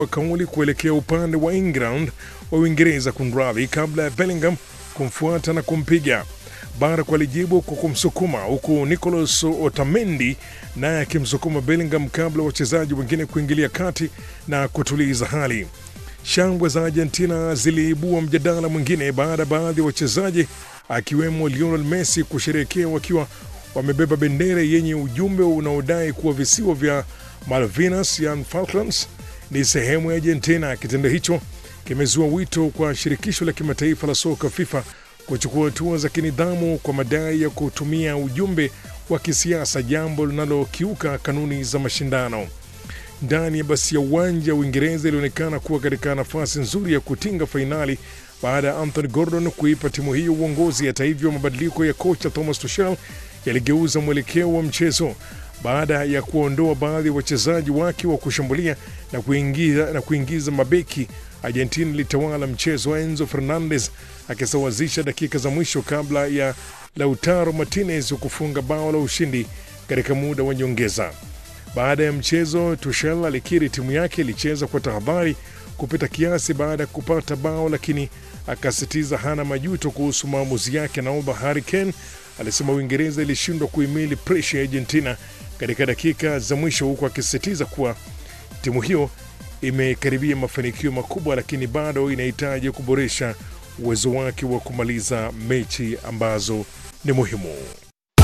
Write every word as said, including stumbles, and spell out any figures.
kauli kuelekea upande wa England wa Uingereza kunradhi, kabla ya Bellingham kumfuata na kumpiga. Barco alijibu kwa kumsukuma, huku Nicolas Otamendi naye akimsukuma Bellingham kabla wachezaji wengine kuingilia kati na kutuliza hali. Shangwe za Argentina ziliibua mjadala mwingine baada baadhi ya wachezaji akiwemo Lionel Messi kusherehekea wakiwa wamebeba bendera yenye ujumbe unaodai kuwa visiwa vya Malvinas yani Falklands ni sehemu ya Argentina. Kitendo hicho kimezua wito kwa shirikisho la kimataifa la soka FIFA kuchukua hatua za kinidhamu kwa madai ya kutumia ujumbe wa kisiasa, jambo linalokiuka kanuni za mashindano. Ndani ya basi ya uwanja, Uingereza ilionekana kuwa katika nafasi nzuri ya kutinga fainali baada ya Anthony Gordon kuipa timu hiyo uongozi. Hata hivyo, mabadiliko ya kocha Thomas Tuchel yaligeuza mwelekeo wa mchezo. Baada ya kuondoa baadhi ya wachezaji wake wa kushambulia na kuingiza, na kuingiza mabeki, Argentina ilitawala mchezo, Enzo Fernandez akisawazisha dakika za mwisho kabla ya Lautaro Martinez kufunga bao la ushindi katika muda wa nyongeza. Baada ya mchezo, Tuchel alikiri timu yake ilicheza kwa tahadhari kupita kiasi baada ya kupata bao, lakini akasitiza hana majuto kuhusu maamuzi yake. Naomba Harry Kane alisema Uingereza ilishindwa kuhimili pressure ya Argentina katika dakika za mwisho, huku akisisitiza kuwa timu hiyo imekaribia mafanikio makubwa, lakini bado inahitaji kuboresha uwezo wake wa kumaliza mechi ambazo ni muhimu.